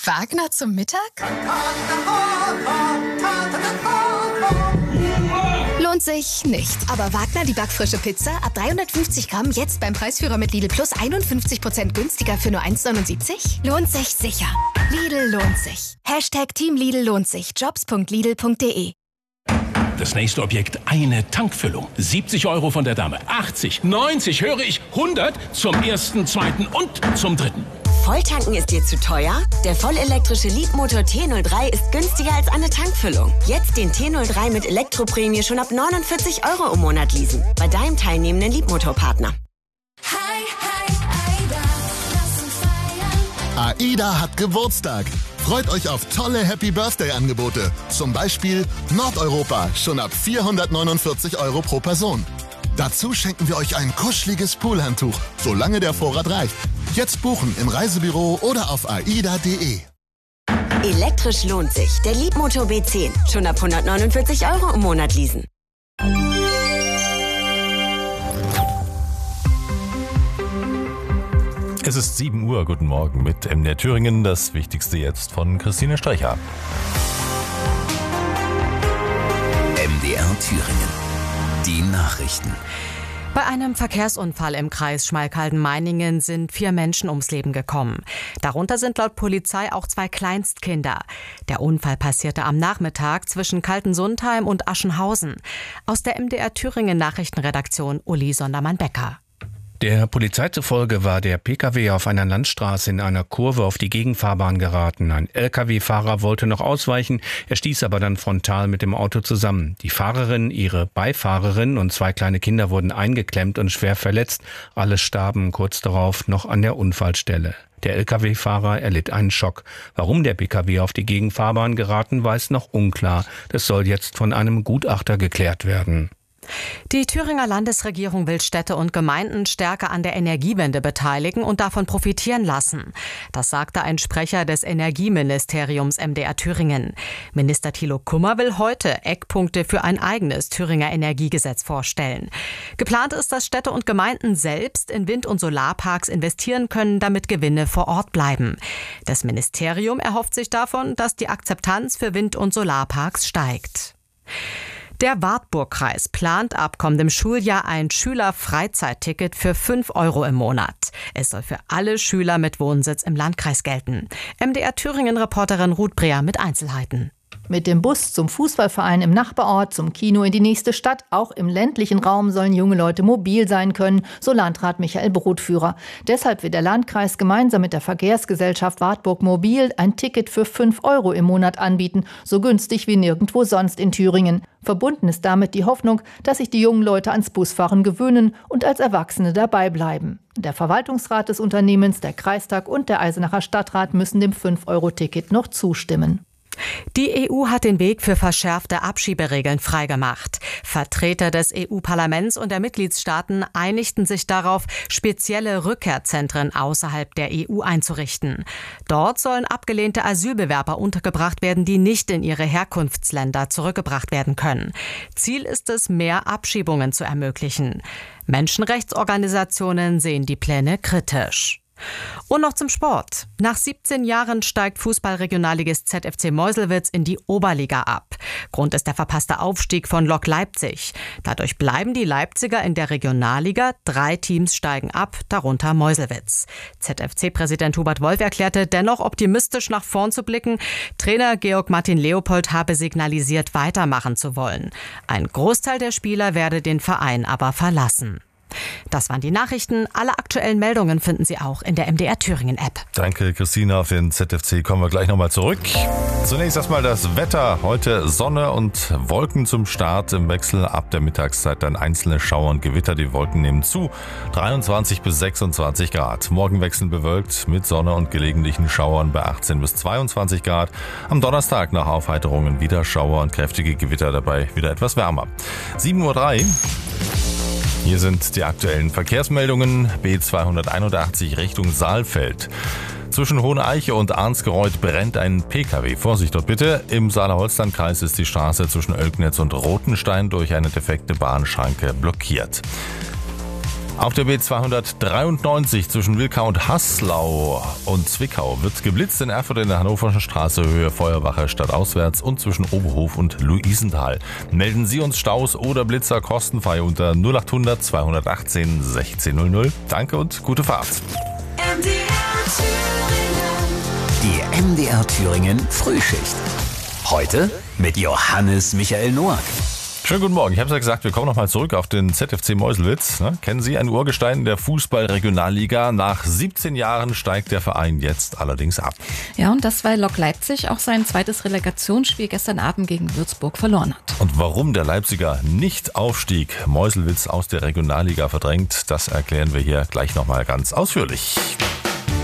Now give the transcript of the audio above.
Wagner zum Mittag? Lohnt sich nicht. Aber Wagner, die backfrische Pizza, ab 350 Gramm, jetzt beim Preisführer mit Lidl Plus 51% günstiger für nur 1,79? Lohnt sich sicher. Lidl lohnt sich. #Team Lidl lohnt sich. Jobs.lidl.de. Das nächste Objekt, eine Tankfüllung. 70 € von der Dame, 80, 90, höre ich, 100 zum ersten, zweiten und zum dritten. Volltanken ist dir zu teuer? Der vollelektrische Leapmotor T03 ist günstiger als eine Tankfüllung. Jetzt den T03 mit Elektroprämie schon ab 49 € im Monat leasen. Bei deinem teilnehmenden Leapmotor-Partner. AIDA hat Geburtstag. Freut euch auf tolle Happy-Birthday-Angebote. Zum Beispiel Nordeuropa, schon ab 449 € pro Person. Dazu schenken wir euch ein kuscheliges Poolhandtuch, solange der Vorrat reicht. Jetzt buchen im Reisebüro oder auf aida.de. Elektrisch lohnt sich. Der Leapmotor B10. Schon ab 149 € im Monat leasen. Es ist 7 Uhr. Guten Morgen mit MDR Thüringen. Das Wichtigste jetzt von Christine Streicher. MDR Thüringen. Die Nachrichten. Bei einem Verkehrsunfall im Kreis Schmalkalden-Meiningen sind 4 Menschen ums Leben gekommen. Darunter sind laut Polizei auch 2 Kleinstkinder. Der Unfall passierte am Nachmittag zwischen Kaltensundheim und Aschenhausen. Aus der MDR Thüringen Nachrichtenredaktion Uli Sondermann-Becker. Der Polizei zufolge war der Pkw auf einer Landstraße in einer Kurve auf die Gegenfahrbahn geraten. Ein Lkw-Fahrer wollte noch ausweichen, er stieß aber dann frontal mit dem Auto zusammen. Die Fahrerin, ihre Beifahrerin und 2 kleine Kinder wurden eingeklemmt und schwer verletzt. Alle starben kurz darauf noch an der Unfallstelle. Der Lkw-Fahrer erlitt einen Schock. Warum der Pkw auf die Gegenfahrbahn geraten war, ist noch unklar. Das soll jetzt von einem Gutachter geklärt werden. Die Thüringer Landesregierung will Städte und Gemeinden stärker an der Energiewende beteiligen und davon profitieren lassen. Das sagte ein Sprecher des Energieministeriums MDR Thüringen. Minister Thilo Kummer will heute Eckpunkte für ein eigenes Thüringer Energiegesetz vorstellen. Geplant ist, dass Städte und Gemeinden selbst in Wind- und Solarparks investieren können, damit Gewinne vor Ort bleiben. Das Ministerium erhofft sich davon, dass die Akzeptanz für Wind- und Solarparks steigt. Der Wartburgkreis plant ab kommendem Schuljahr ein Schülerfreizeitticket für 5 € im Monat. Es soll für alle Schüler mit Wohnsitz im Landkreis gelten. MDR Thüringen-Reporterin Ruth Breer mit Einzelheiten. Mit dem Bus zum Fußballverein im Nachbarort, zum Kino in die nächste Stadt, auch im ländlichen Raum sollen junge Leute mobil sein können, so Landrat Michael Brotführer. Deshalb will der Landkreis gemeinsam mit der Verkehrsgesellschaft Wartburg Mobil ein Ticket für 5 € im Monat anbieten, so günstig wie nirgendwo sonst in Thüringen. Verbunden ist damit die Hoffnung, dass sich die jungen Leute ans Busfahren gewöhnen und als Erwachsene dabei bleiben. Der Verwaltungsrat des Unternehmens, der Kreistag und der Eisenacher Stadtrat müssen dem 5-€-Ticket noch zustimmen. Die EU hat den Weg für verschärfte Abschieberegeln freigemacht. Vertreter des EU-Parlaments und der Mitgliedstaaten einigten sich darauf, spezielle Rückkehrzentren außerhalb der EU einzurichten. Dort sollen abgelehnte Asylbewerber untergebracht werden, die nicht in ihre Herkunftsländer zurückgebracht werden können. Ziel ist es, mehr Abschiebungen zu ermöglichen. Menschenrechtsorganisationen sehen die Pläne kritisch. Und noch zum Sport. Nach 17 Jahren steigt Fußballregionalligist ZFC Meuselwitz in die Oberliga ab. Grund ist der verpasste Aufstieg von Lok Leipzig. Dadurch bleiben die Leipziger in der Regionalliga. 3 Teams steigen ab, darunter Meuselwitz. ZFC-Präsident Hubert Wolf erklärte dennoch optimistisch nach vorn zu blicken. Trainer Georg Martin Leopold habe signalisiert, weitermachen zu wollen. Ein Großteil der Spieler werde den Verein aber verlassen. Das waren die Nachrichten. Alle aktuellen Meldungen finden Sie auch in der MDR Thüringen App. Danke, Christina. Auf den ZFC kommen wir gleich nochmal zurück. Zunächst erstmal das Wetter. Heute Sonne und Wolken zum Start im Wechsel. Ab der Mittagszeit dann einzelne Schauer und Gewitter. Die Wolken nehmen zu. 23 bis 26 Grad. Morgen wechselnd bewölkt mit Sonne und gelegentlichen Schauern bei 18 bis 22 Grad. Am Donnerstag nach Aufheiterungen wieder Schauer und kräftige Gewitter, dabei wieder etwas wärmer. 7:03 Uhr. Hier sind die aktuellen Verkehrsmeldungen. B281 Richtung Saalfeld. Zwischen Hoheneiche und Arnsgereuth brennt ein Pkw. Vorsicht dort bitte. Im Saale-Holstein-Kreis ist die Straße zwischen Oelknitz und Rothenstein durch eine defekte Bahnschranke blockiert. Auf der B293 zwischen Wilkau und Haslau und Zwickau wird geblitzt in Erfurt in der Hannoverschen Straße, Höhe Feuerwache stadtauswärts und zwischen Oberhof und Luisenthal. Melden Sie uns Staus oder Blitzer kostenfrei unter 0800 218 1600. Danke und gute Fahrt. Die MDR Thüringen Frühschicht. Heute mit Johannes Michael Noack. Schönen guten Morgen. Ich habe es ja gesagt, wir kommen nochmal zurück auf den ZFC Meuselwitz. Kennen Sie ein Urgestein der Fußball-Regionalliga? Nach 17 Jahren steigt der Verein jetzt allerdings ab. Ja, und das, weil Lok Leipzig auch sein zweites Relegationsspiel gestern Abend gegen Würzburg verloren hat. Und warum der Leipziger nicht aufstieg, Meuselwitz aus der Regionalliga verdrängt, das erklären wir hier gleich nochmal ganz ausführlich.